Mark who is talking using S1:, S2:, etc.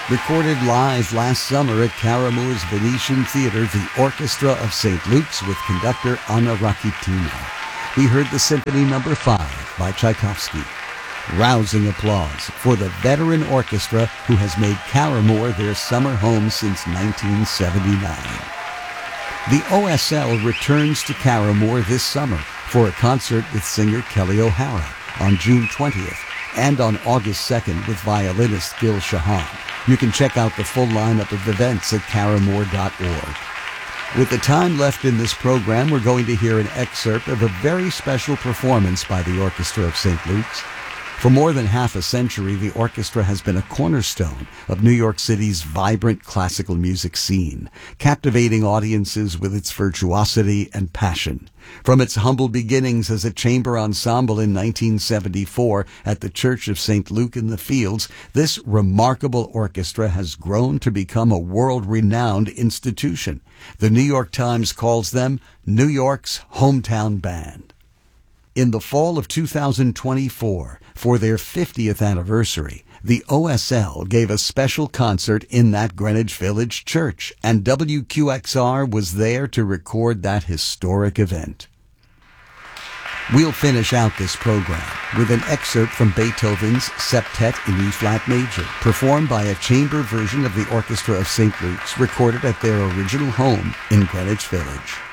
S1: Recorded live last summer at Caramore's Venetian Theatre, the Orchestra of St. Luke's with conductor Anna Rakitina. We heard the Symphony No. 5 by Tchaikovsky. Rousing applause for the veteran orchestra who has made Caramore their summer home since 1979. The OSL returns to Caramore this summer for a concert with singer Kelly O'Hara on June 20th and on August 2nd with violinist Gil Shahan. You can check out the full lineup of events at caramore.org. With the time left in this program, we're going to hear an excerpt of a very special performance by the Orchestra of St. Luke's. For more than half a century, the orchestra has been a cornerstone of New York City's vibrant classical music scene, captivating audiences with its virtuosity and passion. From its humble beginnings as a chamber ensemble in 1974 at the Church of St. Luke in the Fields, this remarkable orchestra has grown to become a world-renowned institution. The New York Times calls them New York's hometown band. In the fall of 2024, for their 50th anniversary, the OSL gave a special concert in that Greenwich Village church, and WQXR was there to record that historic event. We'll finish out this program with an excerpt from Beethoven's Septet in E-flat major, performed by a chamber version of the Orchestra of St. Luke's, recorded at their original home in Greenwich Village.